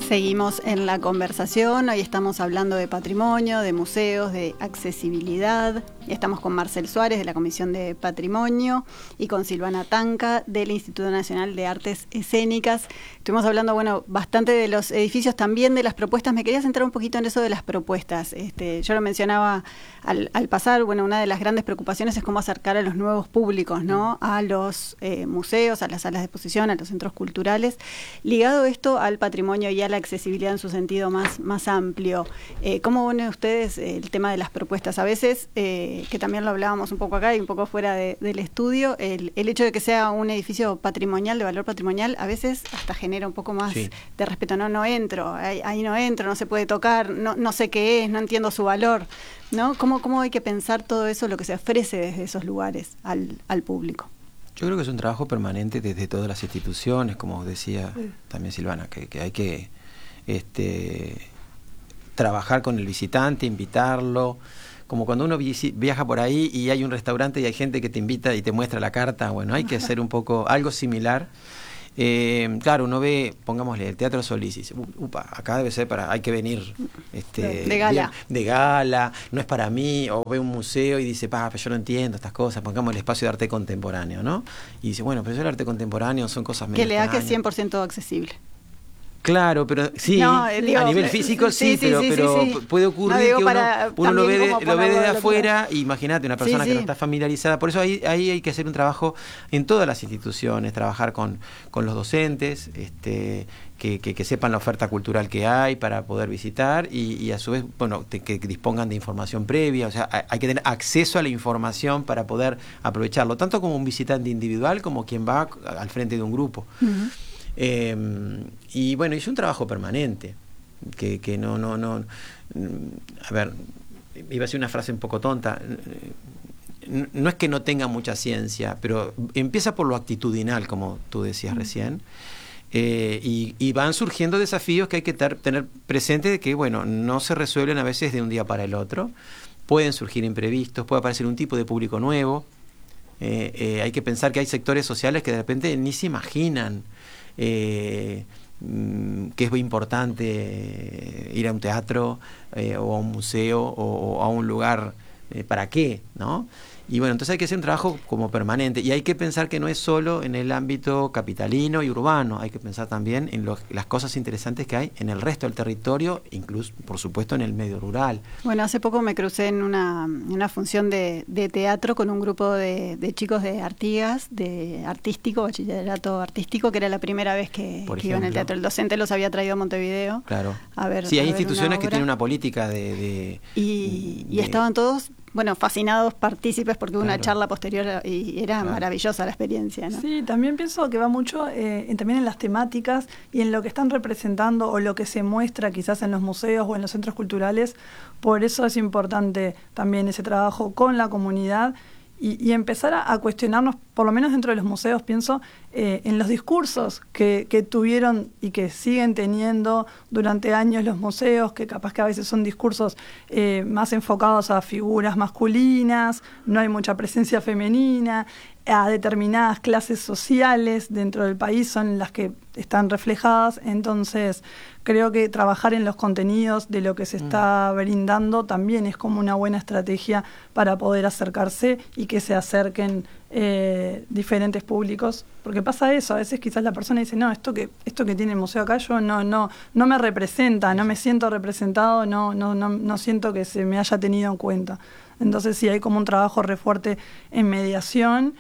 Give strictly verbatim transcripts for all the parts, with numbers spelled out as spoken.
Seguimos en la conversación, hoy estamos hablando de patrimonio, de museos, de accesibilidad. Estamos con Marcel Suárez de la Comisión de Patrimonio y con Silvana Tanca del Instituto Nacional de Artes Escénicas. Estuvimos hablando, bueno, bastante de los edificios, también de las propuestas. Me quería centrar un poquito en eso de las propuestas. Este, yo lo mencionaba al, al pasar, bueno, una de las grandes preocupaciones es cómo acercar a los nuevos públicos, ¿no? A los eh, museos, a las salas de exposición, a los centros culturales. Ligado esto al patrimonio y a la accesibilidad en su sentido más, más amplio. Eh, ¿Cómo ven ustedes el tema de las propuestas? A veces, eh, que también lo hablábamos un poco acá y un poco fuera de, del estudio, el, el hecho de que sea un edificio patrimonial, de valor patrimonial, a veces hasta genera un poco más sí. de respeto. No, no entro, ahí, ahí no entro, no se puede tocar, no, no sé qué es, no entiendo su valor, ¿no? ¿Cómo, cómo hay que pensar todo eso, lo que se ofrece desde esos lugares al, al público? Yo creo que es un trabajo permanente desde todas las instituciones, como decía sí. también Silvana, que, que hay que este, trabajar con el visitante, invitarlo, como cuando uno viaja por ahí y hay un restaurante y hay gente que te invita y te muestra la carta. Bueno, hay que hacer un poco algo similar. Eh, claro, uno ve, pongámosle, el Teatro Solís y dice, upa, acá debe ser para, hay que venir este, de gala, bien, de gala, no es para mí, o ve un museo y dice, pa, pero yo no entiendo estas cosas, pongamos el espacio de arte contemporáneo, ¿no? Y dice, bueno, pero yo el arte contemporáneo son cosas menos que le haga que es cien por ciento accesible. Claro, pero sí, no, digo, a nivel físico sí, sí, sí pero, sí, pero sí. puede ocurrir no, digo, que uno, uno lo ve, de, lo ve desde afuera, imagínate, una persona sí, que sí. no está familiarizada. Por eso ahí, ahí hay que hacer un trabajo en todas las instituciones, trabajar con, con los docentes, este, que, que, que sepan la oferta cultural que hay para poder visitar y, y a su vez, bueno, te, que dispongan de información previa. O sea, hay que tener acceso a la información para poder aprovecharlo, tanto como un visitante individual como quien va al frente de un grupo. Uh-huh. Eh, y bueno, es un trabajo permanente que, que no, no, no a ver, iba a ser una frase un poco tonta, no, no es que no tenga mucha ciencia, pero empieza por lo actitudinal, como tú decías mm. recién, eh, y, y van surgiendo desafíos que hay que ter, tener presente de que, bueno, no se resuelven a veces de un día para el otro, pueden surgir imprevistos, puede aparecer un tipo de público nuevo, eh, eh, hay que pensar que hay sectores sociales que de repente ni se imaginan Eh, que es muy importante ir a un teatro eh, o a un museo o, o a un lugar, eh, ¿para qué? ¿No? Y bueno, entonces hay que hacer un trabajo como permanente y hay que pensar que no es solo en el ámbito capitalino y urbano, hay que pensar también en los, las cosas interesantes que hay en el resto del territorio, incluso, por supuesto, en el medio rural. Bueno, hace poco me crucé en una, en una función de, de teatro con un grupo de, de chicos de Artigas, de artístico, bachillerato artístico, que era la primera vez que, que iba en el teatro. El docente los había traído a Montevideo. Claro. A ver, sí, hay a ver instituciones que tienen una política de... de y, de y estaban todos... Bueno, fascinados, partícipes, porque hubo claro. una charla posterior y era claro. maravillosa la experiencia, ¿no? Sí, también pienso que va mucho eh, en, también en las temáticas y en lo que están representando o lo que se muestra quizás en los museos o en los centros culturales. Por eso es importante también ese trabajo con la comunidad y, y empezar a, a cuestionarnos, por lo menos dentro de los museos, pienso, eh, en los discursos que, que tuvieron y que siguen teniendo durante años los museos, que capaz que a veces son discursos eh, más enfocados a figuras masculinas, no hay mucha presencia femenina, a determinadas clases sociales dentro del país son las que están reflejadas. Entonces creo que trabajar en los contenidos de lo que se está brindando también es como una buena estrategia para poder acercarse y que se acerquen eh, diferentes públicos, porque pasa eso, a veces quizás la persona dice, no, esto que esto que tiene el museo acá yo no no no me representa, no me siento representado, no no no no siento que se me haya tenido en cuenta. Entonces sí hay como un trabajo re fuerte en mediación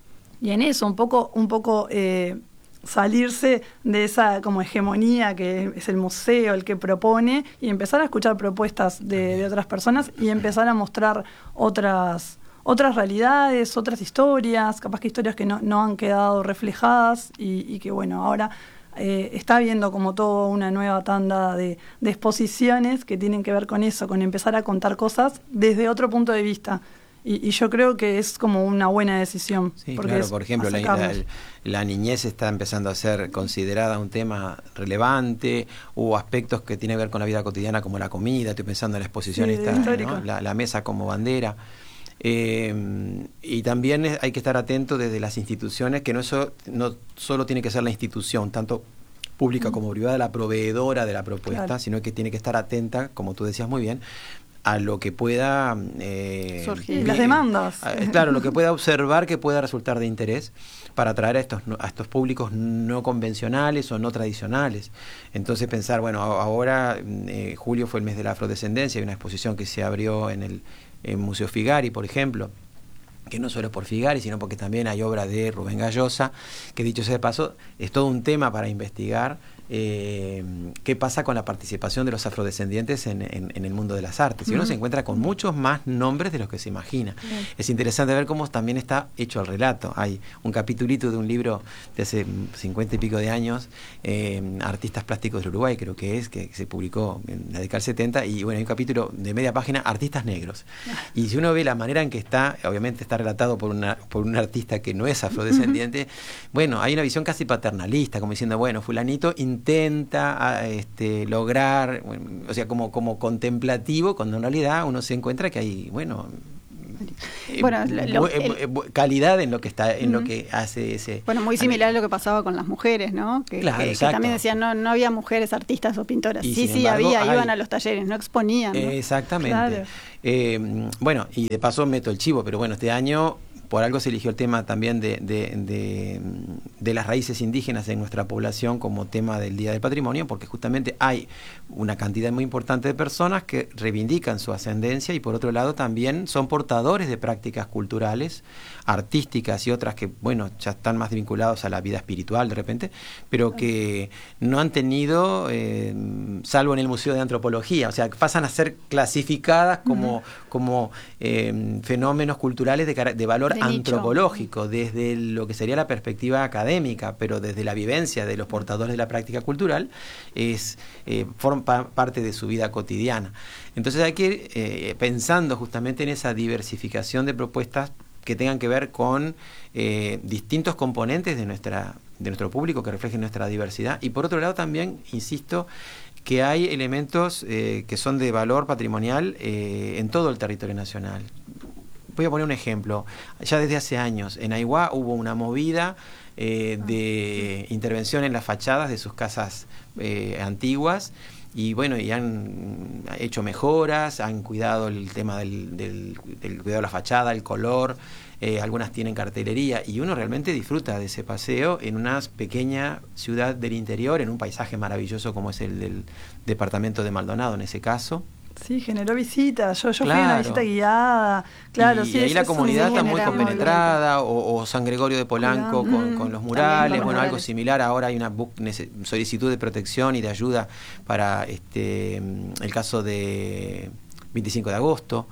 y en eso un poco un poco eh, salirse de esa como hegemonía que es el museo el que propone y empezar a escuchar propuestas de, de otras personas y empezar a mostrar otras otras realidades, otras historias, capaz que historias que no, no han quedado reflejadas y, y que bueno, ahora eh, está habiendo como toda una nueva tanda de, de exposiciones que tienen que ver con eso, con empezar a contar cosas desde otro punto de vista. Y, y yo creo que es como una buena decisión. Sí, porque claro, por ejemplo, la, la, la niñez está empezando a ser considerada un tema relevante, o aspectos que tienen que ver con la vida cotidiana como la comida, estoy pensando en la exposición, sí, esta, ¿no? la, la mesa como bandera. Eh, y también hay que estar atento desde las instituciones, que no, eso, no solo tiene que ser la institución, tanto pública como privada, la proveedora de la propuesta, claro. sino que tiene que estar atenta, como tú decías muy bien, a lo que pueda eh, surgir, las demandas. A, claro, lo que pueda observar que pueda resultar de interés para atraer a estos, a estos públicos no convencionales o no tradicionales. Entonces pensar, bueno, ahora eh, julio fue el mes de la afrodescendencia, hay una exposición que se abrió en el en Museo Figari, por ejemplo, que no solo por Figari, sino porque también hay obra de Rubén Gallosa, que dicho sea de paso, es todo un tema para investigar eh, qué pasa con la participación de los afrodescendientes en, en, en el mundo de las artes. Y uno uh-huh. se encuentra con muchos más nombres de los que se imagina. Uh-huh. Es interesante ver cómo también está hecho el relato. Hay un capitulito de un libro de hace cincuenta y pico de años, eh, Artistas Plásticos del Uruguay, creo que es, que se publicó en la década del setenta, y bueno, hay un capítulo de media página, Artistas Negros. Uh-huh. Y si uno ve la manera en que está, obviamente está relatado por, una, por un artista que no es afrodescendiente, uh-huh. bueno, hay una visión casi paternalista, como diciendo, bueno, fulanito intenta este, lograr, o sea, como, como contemplativo, cuando en realidad uno se encuentra que hay, bueno, bueno eh, lo, el, calidad en lo que está, en uh-huh. lo que hace ese. Bueno, muy similar a lo que pasaba con las mujeres, ¿no? Que, claro, que, que también decían no, no había mujeres artistas o pintoras. Y sí, sí, embargo, había, hay, iban a los talleres, no exponían, ¿no? Exactamente. Claro. Eh, bueno, y de paso meto el chivo, pero bueno, este año por algo se eligió el tema también de, de, de, de las raíces indígenas en nuestra población como tema del Día del Patrimonio, porque justamente hay una cantidad muy importante de personas que reivindican su ascendencia y por otro lado también son portadores de prácticas culturales, artísticas y otras que, bueno, ya están más vinculados a la vida espiritual de repente, pero que no han tenido, eh, salvo en el Museo de Antropología, o sea, que pasan a ser clasificadas como, uh-huh. como eh, fenómenos culturales de, de valor de antropológico, nicho. Desde lo que sería la perspectiva académica, pero desde la vivencia de los portadores de la práctica cultural, es eh, forma parte de su vida cotidiana. Entonces hay que ir eh, pensando justamente en esa diversificación de propuestas que tengan que ver con eh, distintos componentes de nuestra de nuestro público que reflejen nuestra diversidad y por otro lado también, insisto, que hay elementos eh, que son de valor patrimonial eh, en todo el territorio nacional. Voy a poner un ejemplo. Ya desde hace años en Aiguá hubo una movida eh, de intervención en las fachadas de sus casas eh, antiguas y bueno, y han hecho mejoras, han cuidado el tema del, del, del cuidado de la fachada, el color, eh, algunas tienen cartelería y uno realmente disfruta de ese paseo en una pequeña ciudad del interior, en un paisaje maravilloso como es el del departamento de Maldonado en ese caso. Sí, generó visitas, yo, yo claro. fui a una visita guiada, claro. Y, sí, y ahí la comunidad está muy compenetrada, o, o San Gregorio de Polanco con, mm, con los murales, bueno, algo similar, ahora hay una solicitud de protección y de ayuda para este el caso de veinticinco de agosto,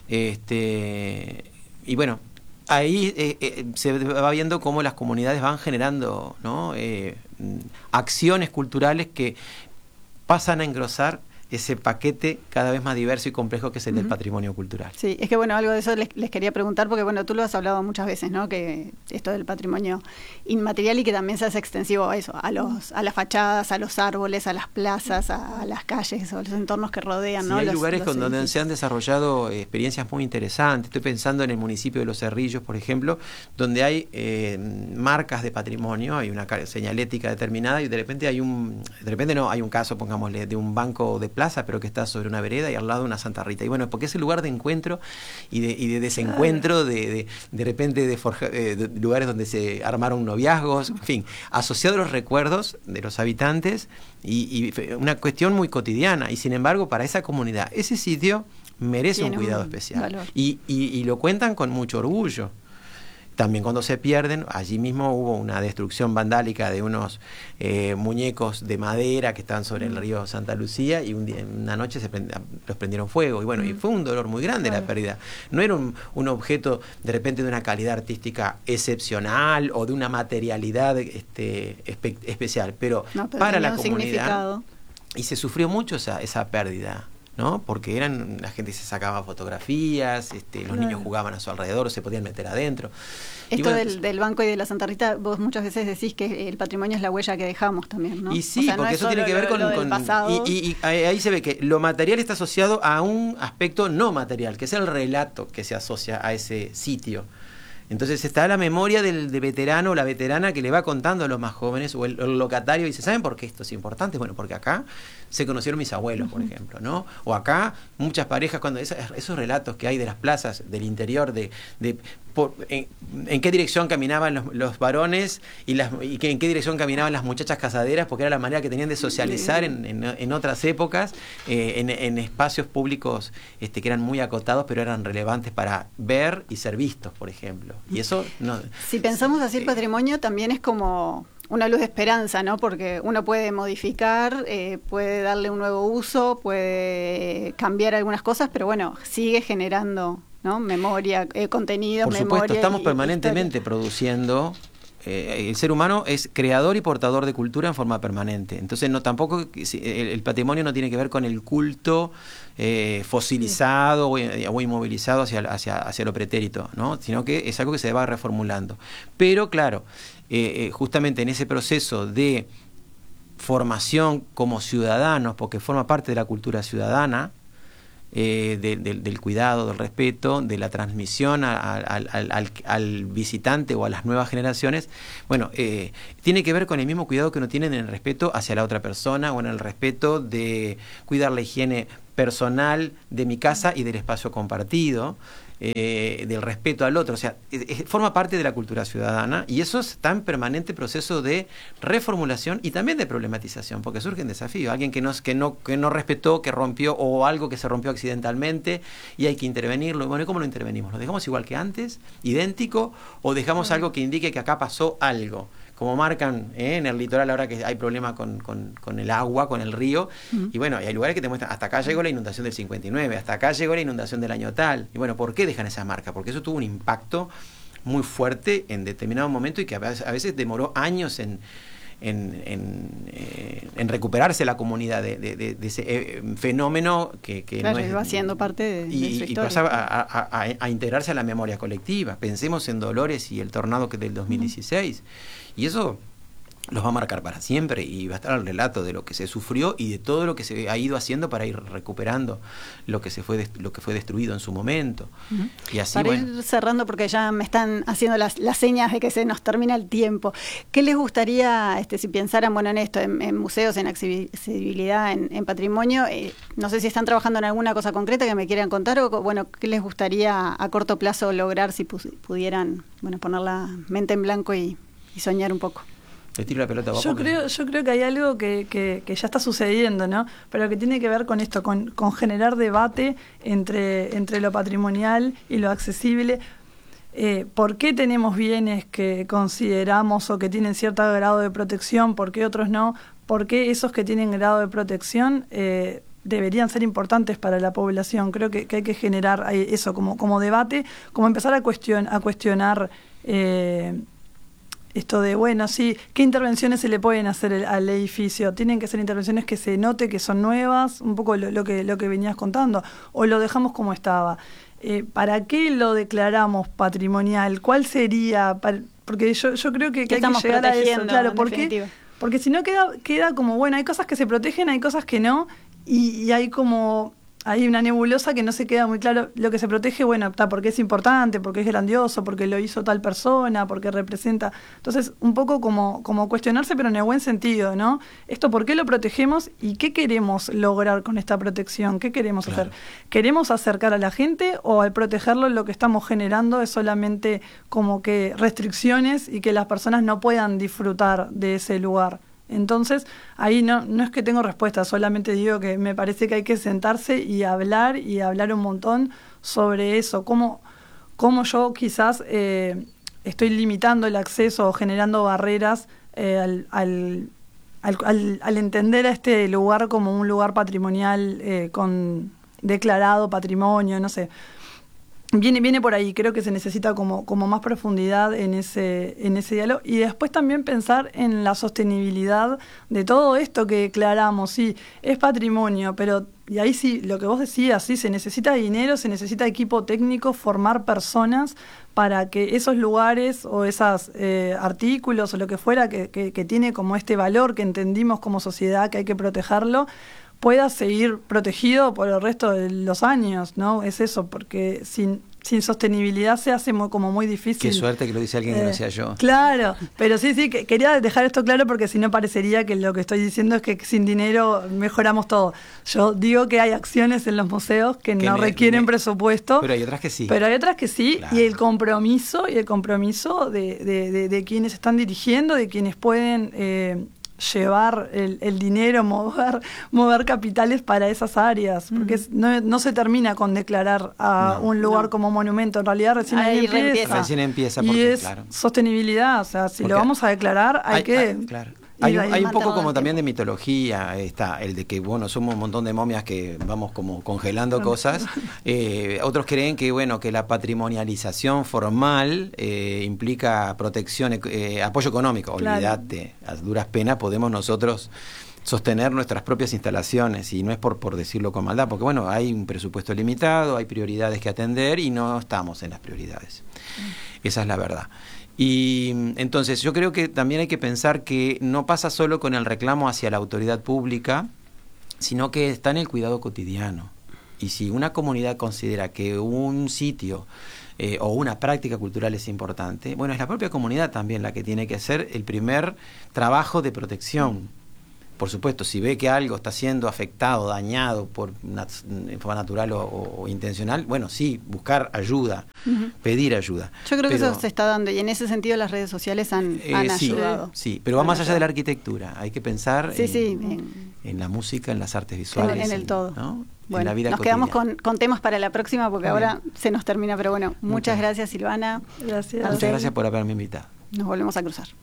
este y bueno, ahí eh, eh, se va viendo cómo las comunidades van generando, ¿no? eh, acciones culturales que pasan a engrosar ese paquete cada vez más diverso y complejo que es el uh-huh. del patrimonio cultural. Sí, es que bueno, algo de eso les, les quería preguntar, porque bueno, tú lo has hablado muchas veces, ¿no? Que esto del patrimonio inmaterial y que también se hace extensivo a eso, a los a las fachadas, a los árboles, a las plazas, a, a las calles, a los entornos que rodean, sí, ¿no? Hay los, lugares los con donde se han desarrollado eh, experiencias muy interesantes. Estoy pensando en el municipio de Los Cerrillos, por ejemplo, donde hay eh, marcas de patrimonio, hay una señalética determinada y de repente hay un, de repente no, hay un caso, pongámosle, de un banco de plaza, pero que está sobre una vereda y al lado una Santa Rita. Y bueno, porque es el lugar de encuentro y de, y de desencuentro, de, de, de repente de, forja, eh, de lugares donde se armaron noviazgos, en fin, asociado a los recuerdos de los habitantes y, y una cuestión muy cotidiana. Y sin embargo, para esa comunidad, ese sitio merece Tiene un cuidado un especial. Y, y, y lo cuentan con mucho orgullo. También cuando se pierden, allí mismo hubo una destrucción vandálica de unos eh, muñecos de madera que estaban sobre el río Santa Lucía y un día, una noche se prend, los prendieron fuego y bueno, mm. y fue un dolor muy grande claro. la pérdida. No era un, un objeto de repente de una calidad artística excepcional o de una materialidad este, espe especial, pero, no, pero para la comunidad y se sufrió mucho esa, esa pérdida. ¿No? Porque eran la gente se sacaba fotografías, este, los claro. niños jugaban a su alrededor, se podían meter adentro. Esto bueno, del, del banco y de la Santa Rita, vos muchas veces decís que el patrimonio es la huella que dejamos también, ¿no? Y sí, o sea, porque no eso tiene que ver con, lo, con pasado. Y, y, y ahí se ve que lo material está asociado a un aspecto no material, que es el relato que se asocia a ese sitio. Entonces está la memoria del de veterano o la veterana que le va contando a los más jóvenes, o el, el locatario dice, ¿saben por qué esto es importante? Bueno, porque acá se conocieron mis abuelos, por ejemplo, ¿no? O acá muchas parejas, cuando esos, esos relatos que hay de las plazas del interior, de, de por, en, en qué dirección caminaban los, los varones y, las, y que, en qué dirección caminaban las muchachas casaderas, porque era la manera que tenían de socializar en, en, en otras épocas, eh, en, en espacios públicos este, que eran muy acotados, pero eran relevantes para ver y ser vistos, por ejemplo. Y eso no, si pensamos así, el patrimonio también es como una luz de esperanza, ¿no? Porque uno puede modificar, eh, puede darle un nuevo uso, puede cambiar algunas cosas, pero bueno, sigue generando, ¿no? Memoria, eh, contenidos, por memoria. Supuesto, estamos y, permanentemente historia. produciendo. Eh, el ser humano es creador y portador de cultura en forma permanente. Entonces, no tampoco el, el patrimonio no tiene que ver con el culto eh, fosilizado o, o inmovilizado hacia, hacia, hacia lo pretérito, ¿no? Sino que es algo que se va reformulando. Pero, claro, eh, eh, justamente en ese proceso de formación como ciudadanos, porque forma parte de la cultura ciudadana, Eh, de, de, del cuidado, del respeto, de la transmisión a, a, al, al, al visitante o a las nuevas generaciones, bueno, eh, tiene que ver con el mismo cuidado que uno tiene en el respeto hacia la otra persona o en el respeto de cuidar la higiene personal de mi casa y del espacio compartido, eh, del respeto al otro. O sea, es, es, forma parte de la cultura ciudadana y eso está en permanente proceso de reformulación y también de problematización, porque surgen desafíos. Alguien que no, que no, que no respetó, que rompió, o algo que se rompió accidentalmente y hay que intervenirlo. Bueno, ¿y cómo lo intervenimos? ¿Lo dejamos igual que antes, idéntico, o dejamos uh-huh. algo que indique que acá pasó algo? Como marcan eh, en el litoral ahora que hay problema con, con, con el agua, con el río, uh-huh. y bueno, y hay lugares que te muestran, hasta acá llegó la inundación del cincuenta y nueve, hasta acá llegó la inundación del año tal, y bueno, ¿por qué dejan esa marca? Porque eso tuvo un impacto muy fuerte en determinado momento y que a veces, a veces demoró años en, en, en, eh, en recuperarse la comunidad de, de, de, de ese eh, fenómeno que, que claro, no es, va siendo parte de, y, de su y historia. pasa a, a, a, a integrarse a la memoria colectiva. Pensemos en Dolores y el tornado que del dos mil dieciséis. Uh-huh. Y eso los va a marcar para siempre y va a estar el relato de lo que se sufrió y de todo lo que se ha ido haciendo para ir recuperando lo que se fue lo que fue destruido en su momento. Uh-huh. Y así, para bueno. ir cerrando, porque ya me están haciendo las, las señas de que se nos termina el tiempo, ¿qué les gustaría, este, si pensaran bueno en esto, en, en museos, en accesibilidad, en, en patrimonio, eh, no sé si están trabajando en alguna cosa concreta que me quieran contar, o bueno, qué les gustaría a corto plazo lograr si pu- pudieran bueno poner la mente en blanco y, y soñar un poco? Te tiro la pelota abajo. Yo creo, yo creo que hay algo que, que, que ya está sucediendo, ¿no? Pero que tiene que ver con esto, con, con generar debate entre, entre lo patrimonial y lo accesible. Eh, ¿Por qué tenemos bienes que consideramos o que tienen cierto grado de protección? ¿Por qué otros no? ¿Por qué esos que tienen grado de protección eh, deberían ser importantes para la población? Creo que, que hay que generar eso como, como debate, como empezar a, cuestion, a cuestionar eh, esto de, bueno, sí, ¿qué intervenciones se le pueden hacer el, al edificio? ¿Tienen que ser intervenciones que se note que son nuevas? Un poco lo, lo, que, lo que venías contando. ¿O lo dejamos como estaba? Eh, ¿Para qué lo declaramos patrimonial? ¿Cuál sería? Para, porque yo, yo creo que, que hay que llegar a eso. Claro, ¿por qué? Porque si no queda, queda como, bueno, hay cosas que se protegen, hay cosas que no, y, y hay como... Hay una nebulosa que no se queda muy claro lo que se protege, bueno, está porque es importante, porque es grandioso, porque lo hizo tal persona, porque representa. Entonces, un poco como, como cuestionarse, pero en el buen sentido, ¿no? Esto, ¿por qué lo protegemos y qué queremos lograr con esta protección? ¿Qué queremos claro. hacer? ¿Queremos acercar a la gente o al protegerlo lo que estamos generando es solamente como que restricciones y que las personas no puedan disfrutar de ese lugar? Entonces, ahí no, no es que tengo respuesta, solamente digo que me parece que hay que sentarse y hablar, y hablar un montón sobre eso, cómo, cómo yo quizás eh, estoy limitando el acceso o generando barreras eh, al, al, al, al, al entender a este lugar como un lugar patrimonial eh, con declarado patrimonio, no sé. Viene, viene por ahí, creo que se necesita como, como más profundidad en ese, en ese diálogo, y después también pensar en la sostenibilidad de todo esto que declaramos. Sí, es patrimonio, pero y ahí sí, lo que vos decías, sí, se necesita dinero, se necesita equipo técnico, formar personas para que esos lugares o esos eh, artículos o lo que fuera que, que, que tiene como este valor que entendimos como sociedad que hay que protegerlo, pueda seguir protegido por el resto de los años, ¿no? Es eso, porque sin... sin sostenibilidad se hace muy, como muy difícil. Qué suerte que lo dice alguien eh, que no sea yo. Claro, pero sí, sí, que quería dejar esto claro porque si no parecería que lo que estoy diciendo es que sin dinero mejoramos todo. Yo digo que hay acciones en los museos que, que no me, requieren me, presupuesto. Pero hay otras que sí. Pero hay otras que sí, claro. y el compromiso, y el compromiso de, de, de, de quienes están dirigiendo, de quienes pueden... Eh, llevar el, el dinero, mover mover capitales para esas áreas, porque es, no, no se termina con declarar a no, un lugar no. como monumento, en realidad recién ahí empieza. Recién empieza porque, y es claro. sostenibilidad, o sea, si porque lo vamos a declarar hay, hay que... Hay, claro. Hay, hay un poco como también de mitología, está el de que, bueno, somos un montón de momias que vamos como congelando cosas. Eh, otros creen que, bueno, que la patrimonialización formal eh, implica protección, eh, apoyo económico. Claro. Olvídate, a duras penas podemos nosotros sostener nuestras propias instalaciones, y no es por, por decirlo con maldad, porque, bueno, hay un presupuesto limitado, hay prioridades que atender y no estamos en las prioridades. Mm. Esa es la verdad. Y entonces yo creo que también hay que pensar que no pasa solo con el reclamo hacia la autoridad pública, sino que está en el cuidado cotidiano. Y si una comunidad considera que un sitio eh, o una práctica cultural es importante, bueno, es la propia comunidad también la que tiene que hacer el primer trabajo de protección. Por supuesto, si ve que algo está siendo afectado, dañado por una forma natural o, o, o intencional, bueno, sí, buscar ayuda, uh-huh. pedir ayuda. Yo creo pero, que eso se está dando, y en ese sentido las redes sociales han, eh, han sí, ayudado. Sí, pero va más allá de la arquitectura. Hay que pensar sí, en, sí, en, en la música, en las artes visuales. En, en el todo. ¿No? Bueno, en la vida nos cotidiana. quedamos con, con temas para la próxima porque Muy ahora bien. se nos termina. Pero bueno, muchas, muchas gracias, Silvana. Gracias. Muchas gracias por haberme invitado. Nos volvemos a cruzar.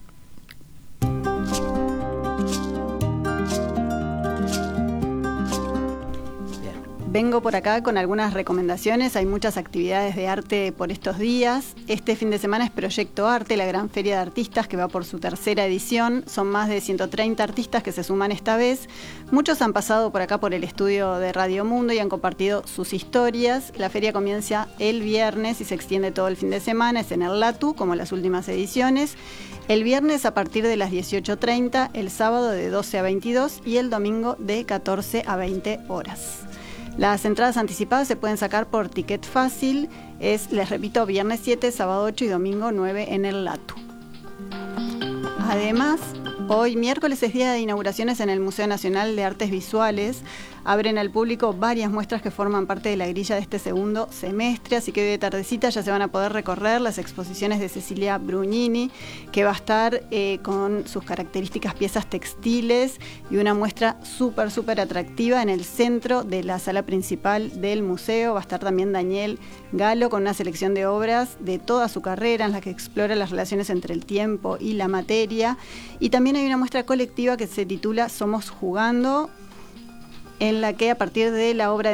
Vengo por acá con algunas recomendaciones. Hay muchas actividades de arte por estos días. Este fin de semana es Proyecto Arte, la gran feria de artistas que va por su tercera edición. Son más de ciento treinta artistas que se suman esta vez. Muchos han pasado por acá por el estudio de Radio Mundo y han compartido sus historias. La feria comienza el viernes y se extiende todo el fin de semana. Es en el LATU, como las últimas ediciones. El viernes a partir de las dieciocho treinta, el sábado de doce a veintidós y el domingo de catorce a veinte horas. Las entradas anticipadas se pueden sacar por Ticket Fácil. Es, les repito, viernes siete, sábado ocho y domingo nueve en el LATU. Además, hoy miércoles es día de inauguraciones en el Museo Nacional de Artes Visuales. Abren al público varias muestras que forman parte de la grilla de este segundo semestre, así que hoy de tardecita ya se van a poder recorrer las exposiciones de Cecilia Brugnini, que va a estar eh, con sus características piezas textiles y una muestra súper, súper atractiva en el centro de la sala principal del museo. Va a estar también Daniel Galo con una selección de obras de toda su carrera en la que explora las relaciones entre el tiempo y la materia. Y también hay una muestra colectiva que se titula Somos Jugando, en la que a partir de la obra de